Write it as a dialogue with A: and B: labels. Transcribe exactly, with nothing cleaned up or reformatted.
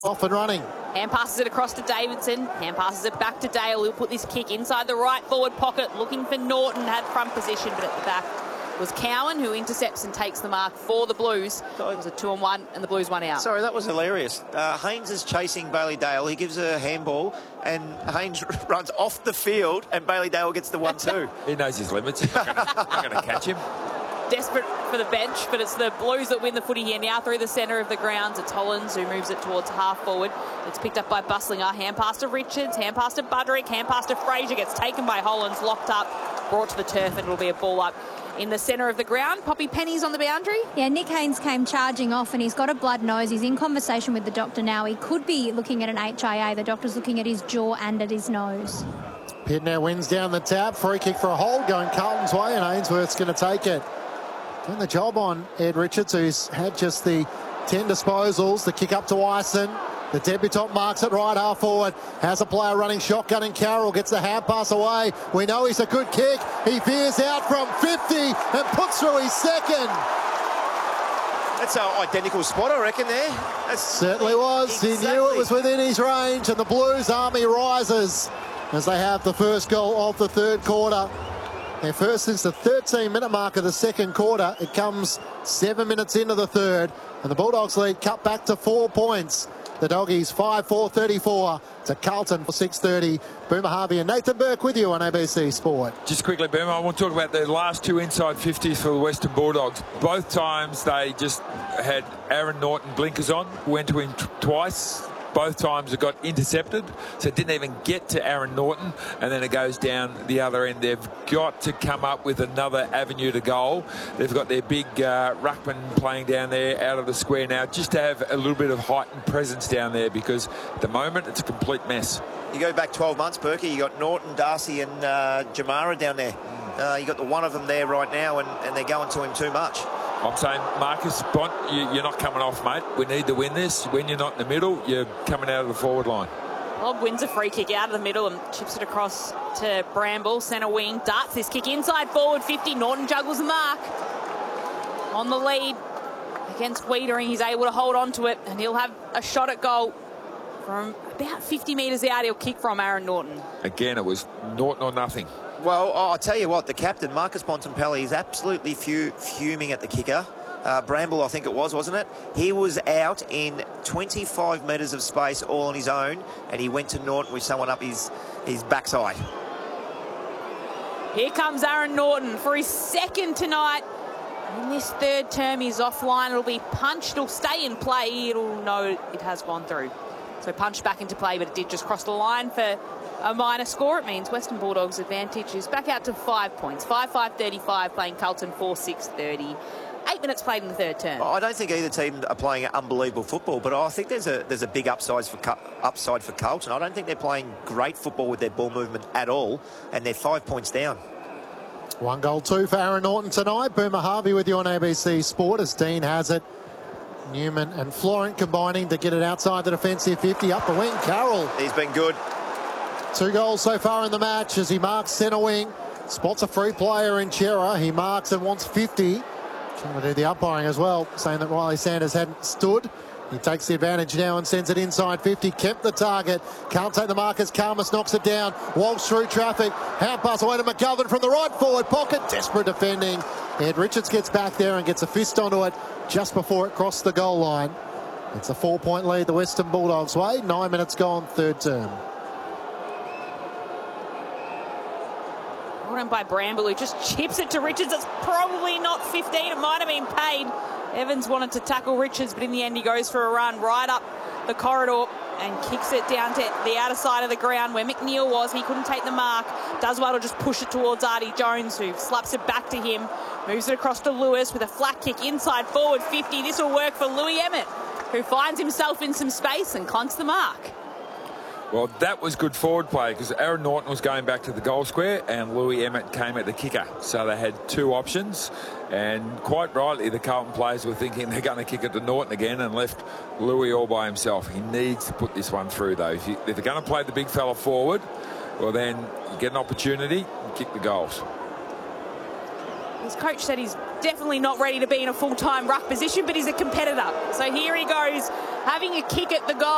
A: Off and running.
B: Hand passes it across to Davidson. Hand passes it back to Dale. He'll put this kick inside the right forward pocket, looking for Norton. Had front position, but at the back was Cowan, who intercepts and takes the mark for the Blues. It was a two on one, and the Blues won out.
C: Sorry, that was hilarious. Uh, Haynes is chasing Bailey Dale. He gives a handball, and Haynes runs off the field, and Bailey Dale gets the one two.
D: He knows his limits. He's not going to catch him.
B: Desperate for the bench, but it's the Blues that win the footy here now through the centre of the grounds. It's Hollins who moves it towards half forward. It's picked up by Buslinger. Hand pass to Richards, hand pass to Budrick, hand pass to Fraser. Gets taken by Hollins, locked up, brought to the turf, and it'll be a ball up in the centre of the ground. Poppy Penny's on the boundary.
E: Yeah, Nick Haynes came charging off and he's got a blood nose. He's in conversation with the doctor now. He could be looking at an H I A. The doctor's looking at his jaw and at his nose.
A: Pitt now wins down the tap. Free kick for a hold going Carlton's way, and Ainsworth's going to take it. Doing the job on Ed Richards, who's had just the ten disposals. The kick up to Ison. The debutant marks it right half forward. Has a player running shotgun, and Carroll gets the hand pass away. We know he's a good kick. He veers out from fifty and puts through his second.
C: That's an identical spot, I reckon, there. That's
A: Certainly was.
C: Exactly.
A: He knew it was within his range, and the Blues army rises as they have the first goal of the third quarter. Their first since the thirteen minute mark of the second quarter. It comes seven minutes into the third, and the Bulldogs lead cut back to four points. The Doggies five four thirty-four to Carlton for six thirty. Boomer Harvey and Nathan Burke with you on A B C Sport.
D: Just quickly, Boomer, I want to talk about the last two inside fifties for the Western Bulldogs. Both times they just had Aaron Norton blinkers on, went to him twice. Both times it got intercepted, so it didn't even get to Aaron Norton, and then it goes down the other end. They've got to come up with another avenue to goal. They've got their big uh, ruckman playing down there out of the square now, just to have a little bit of height and presence down there, because at the moment it's a complete mess.
C: You go back twelve months, Berkey, you got Norton, Darcy and uh, Jamara down there. Uh, you got the one of them there right now, and, and they're going to him too much.
D: I'm saying, Marcus Bont, you, you're not coming off, mate. We need to win this. When you're not in the middle, you're coming out of the forward line.
B: Lobb wins a free kick out of the middle and chips it across to Bramble, centre wing. Darts this kick inside forward fifty. Norton juggles the mark. On the lead against Wiedering. He's able to hold on to it, and he'll have a shot at goal from about fifty metres out. He'll kick from Aaron Norton.
D: Again, it was Norton or nothing.
C: Well, oh, I'll tell you what, the captain, Marcus Bontempelli, is absolutely fu fuming at the kicker. Uh, Bramble, I think it was, wasn't it? He was out in twenty-five metres of space all on his own, and he went to Norton with someone up his, his backside.
B: Here comes Aaron Norton for his second tonight. In this third term, he's offline. It'll be punched. It'll stay in play. It'll know it has gone through. So punched back into play, but it did just cross the line for a minor score. It means Western Bulldogs' advantage is back out to five points. five five thirty-five playing Carlton four six thirty. Eight minutes played in the third term.
C: I don't think either team are playing unbelievable football, but I think there's a there's a big upside for upside for Carlton. I don't think they're playing great football with their ball movement at all, and they're five points down.
A: One goal, two for Aaron Norton tonight. Boomer Harvey with you on A B C Sport as Dean has it. Newman and Florent combining to get it outside the defensive fifty. Up the wing, Carroll.
C: He's been good.
A: Two goals so far in the match as he marks centre wing. Spots a free player in Chera. He marks and wants fifty. Trying to do the umpiring as well, saying that Riley Sanders hadn't stood. He takes the advantage now and sends it inside fifty. Kept the target. Can't take the mark as Karmas knocks it down. Walks through traffic. Hand pass away to McGovern from the right forward pocket. Desperate defending. Ed Richards gets back there and gets a fist onto it just before it crossed the goal line. It's a four-point lead the Western Bulldogs way. Nine minutes gone, third term.
B: Brought in by Bramble, who just chips it to Richards. It's probably not fifteen. It might have been paid. Evans wanted to tackle Richards, but in the end he goes for a run right up the corridor and kicks it down to the outer side of the ground where McNeil was. He couldn't take the mark. Does well to just push it towards Artie Jones, who slaps it back to him. Moves it across to Lewis with a flat kick inside forward fifty. This will work for Louis Emmett, who finds himself in some space and clonks the mark.
D: Well, that was good forward play because Aaron Norton was going back to the goal square and Louis Emmett came at the kicker. So they had two options, and quite rightly the Carlton players were thinking they're going to kick it to Norton again and left Louis all by himself. He needs to put this one through though. If, you, if they're going to play the big fella forward, well then you get an opportunity and kick the goals.
B: His coach said he's definitely not ready to be in a full-time ruck position, but he's a competitor. So here he goes, having a kick at the goal.